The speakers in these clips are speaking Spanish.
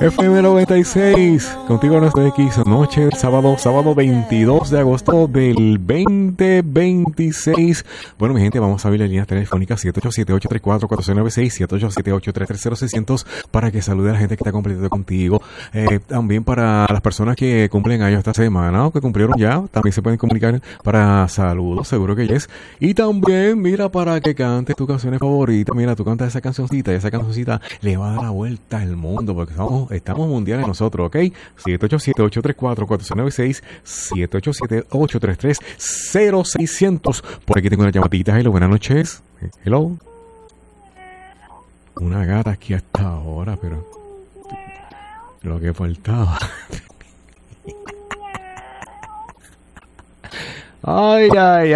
FM 96, contigo en nuestro X noche, sábado 22 de agosto del 2026. Bueno, mi gente, vamos a abrir la línea telefónica 787-834-4696, 787-833-0600 para que salude a la gente que está completando contigo. También para las personas que cumplen años esta semana o que cumplieron ya, también se pueden comunicar para saludos, seguro que yes. Y también, mira, para que cantes tus canciones favoritas. Mira, tú cantas esa cancioncita y esa cancioncita le va a dar la vuelta al mundo porque estamos mundiales nosotros, ¿ok? 787-834-4696, 787-833-0600. Por aquí tengo una llamadita. Hello, buenas noches. Hello. Una gata aquí hasta ahora, pero lo que faltaba. Ay.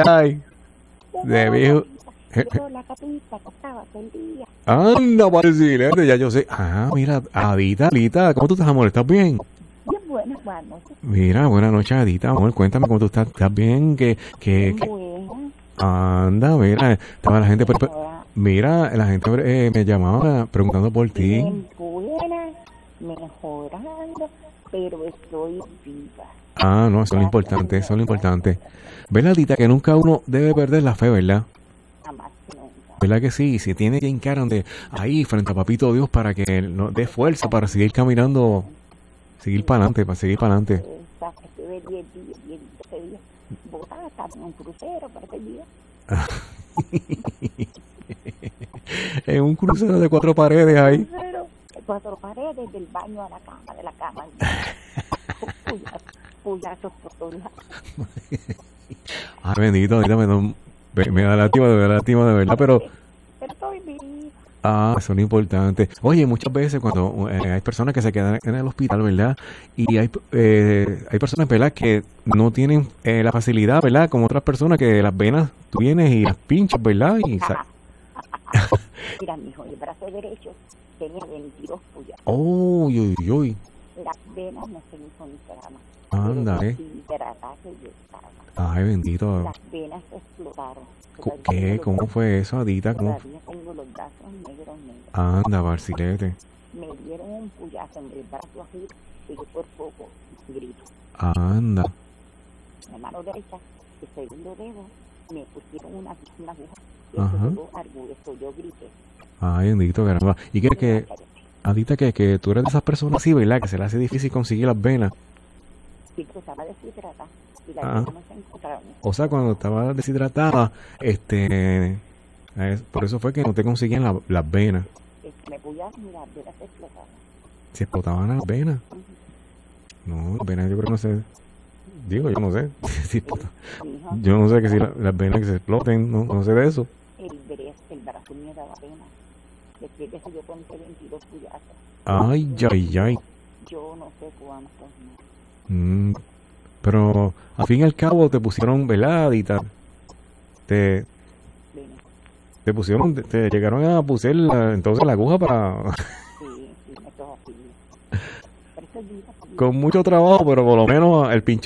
De viejo. La capita que estaba perdida. Anda, parcilete, ya yo sé. Ah, mira, Adita, ¿cómo tú estás, amor? ¿Estás bien? Bien, buenas noches. Mira, buenas noches, Adita, amor. Cuéntame cómo tú estás. ¿Estás bien? Buena. Anda, mira, estaba la gente... Mira, la gente me llamaba preguntando por ti. Bien buena, mejorando, pero estoy viva. Ah, no, eso es lo importante, ¿Verdad, Adita, que nunca uno debe perder la fe, ¿verdad? Jamás, nunca. ¿Verdad que sí? Si tiene que hincar ahí frente a Papito Dios para que nos dé fuerza para seguir caminando, para seguir para adelante. Exacto, estuve 10 días botada, estaba en un crucero para ese día. En un crucero de 4 paredes ahí. Crucero, 4 paredes, del baño a la cama, de la cama. Puyazos por todos lados. Ay, bendito, ahorita me da lástima, de verdad, pero estoy viva. Ah, eso es lo importante. Oye, muchas veces cuando hay personas que se quedan en el hospital, ¿verdad? Y hay personas, ¿verdad? Que no tienen la facilidad, ¿verdad? Como otras personas que las venas tú vienes y las pinchas, ¿verdad? Y mira, mijo, el brazo derecho tenía 22 puyas. Uy. Las venas no se infiltraban. Anda, Ay, bendito. Las venas se explotaron. ¿Qué? ¿Cómo fue eso, Adita? Todavía tengo los brazos negros. Anda, Barcilete. Me dieron un puyazo en el brazo así y yo por poco grito. Anda. La mano derecha, el segundo dedo, me pusieron una aguja. Y yo grité. Ay, bendito, caramba. ¿Y crees que, Adita, que tú eres de esas personas así, ¿verdad? Que se le hace difícil conseguir las venas. Sí, pero estaba deshidratada y las venas no se encontraron. O sea, cuando estaba deshidratada, por eso fue que no te conseguían las venas. Me puyaron y las venas se explotaban. ¿Se explotaban las venas? No, las venas yo creo que no sé. Digo, yo no sé. Yo no sé que si las venas que se exploten, no sé de eso. El brazo mío daba pena. Después de eso yo conté 22 puyazos. Ay. Yo no sé cuántos más. Pero al fin y al cabo te pusieron veladita. Te pusieron, te llegaron a pusar entonces la aguja para... Sí, me tocó así. Con mucho trabajo, pero por lo menos el pinche